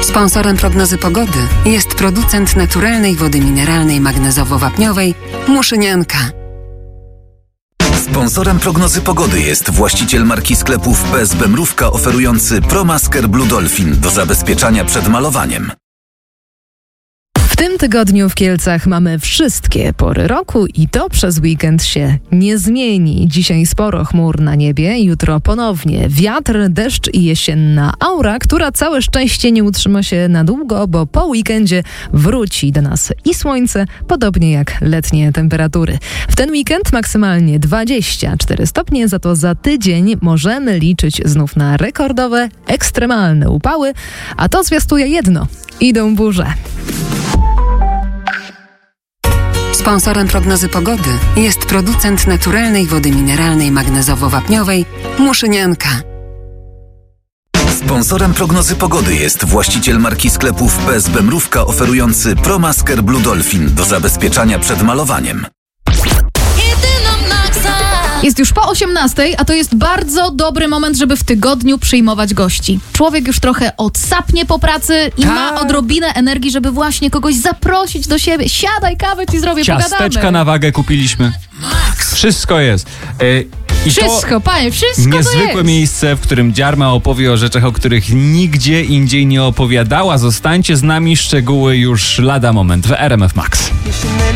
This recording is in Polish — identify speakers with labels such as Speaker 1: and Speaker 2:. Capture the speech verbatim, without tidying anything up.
Speaker 1: Sponsorem prognozy pogody jest producent naturalnej wody mineralnej magnezowo-wapniowej Muszynianka.
Speaker 2: Sponsorem prognozy pogody jest właściciel marki sklepów P S B Mrówka oferujący ProMasker Blue Dolphin do zabezpieczania przed malowaniem.
Speaker 3: W tym tygodniu w Kielcach mamy wszystkie pory roku i to przez weekend się nie zmieni. Dzisiaj sporo chmur na niebie, jutro ponownie wiatr, deszcz i jesienna aura, która całe szczęście nie utrzyma się na długo, bo po weekendzie wróci do nas i słońce, podobnie jak letnie temperatury. W ten weekend maksymalnie dwadzieścia cztery stopnie, za to za tydzień możemy liczyć znów na rekordowe, ekstremalne upały, a to zwiastuje jedno – idą burze.
Speaker 1: Sponsorem prognozy pogody jest producent naturalnej wody mineralnej magnezowo-wapniowej Muszynianka.
Speaker 2: Sponsorem prognozy pogody jest właściciel marki sklepów P S B Mrówka oferujący ProMasker Blue Dolphin do zabezpieczania przed malowaniem.
Speaker 4: Jest już po osiemnastej, a to jest bardzo dobry moment, żeby w tygodniu przyjmować gości. Człowiek już trochę odsapnie po pracy i
Speaker 5: Ta.
Speaker 4: ma odrobinę energii, żeby właśnie kogoś zaprosić do siebie. Siadaj, kawę ci zrobię,
Speaker 5: Ciasteczka
Speaker 4: pogadamy.
Speaker 5: na wagę kupiliśmy. Wszystko jest. E, i
Speaker 4: Wszystko,
Speaker 5: to
Speaker 4: panie, wszystko to
Speaker 5: niezwykłe
Speaker 4: jest.
Speaker 5: miejsce, w którym Dziarma opowie o rzeczach, o których nigdzie indziej nie opowiadała. Zostańcie z nami, szczegóły już lada moment w R M F Max.